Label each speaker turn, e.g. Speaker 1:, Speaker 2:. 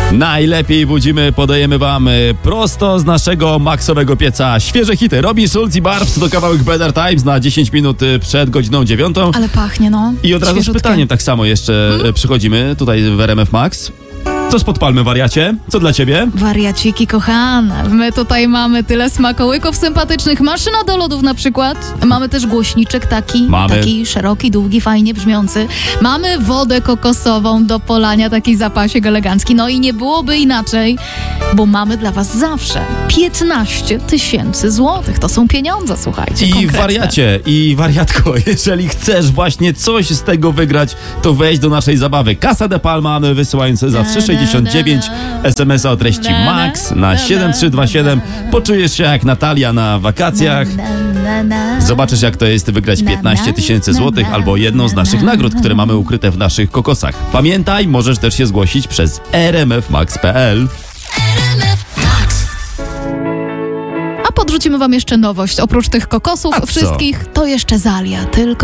Speaker 1: Najlepiej budzimy, podajemy wam prosto z naszego maksowego pieca świeże hity. Robin Schulz i Barbs to kawałek Better Times na 10 minut przed godziną 9.
Speaker 2: Ale pachnie, no.
Speaker 1: I od razu z
Speaker 2: Świeżutkie.
Speaker 1: pytaniem tak samo jeszcze przychodzimy tutaj w RMF Max. Co z podpalmy, wariacie? Co dla ciebie?
Speaker 2: Wariaciki kochane, my tutaj mamy tyle smakołyków sympatycznych, maszyna do lodów na przykład. Mamy też głośniczek taki szeroki, długi, fajnie brzmiący. Mamy wodę kokosową do polania, taki zapasik elegancki. No i nie byłoby inaczej, bo mamy dla was zawsze 15 000 złotych. To są pieniądze, słuchajcie,
Speaker 1: I
Speaker 2: konkretne.
Speaker 1: wariacie, i wariatko, jeżeli chcesz właśnie coś z tego wygrać, to wejdź do naszej zabawy. Casa de Palma, wysyłając za 3,69 SMS-a o treści MAX na 7327. Poczujesz się jak Natalia na wakacjach. Zobaczysz, jak to jest wygrać 15 000 złotych albo jedną z naszych nagród, które mamy ukryte w naszych kokosach. Pamiętaj, możesz też się zgłosić przez rmfmax.pl.
Speaker 2: A podrzucimy wam jeszcze nowość. Oprócz tych kokosów
Speaker 1: A co?
Speaker 2: wszystkich, to jeszcze Zalia. Tylko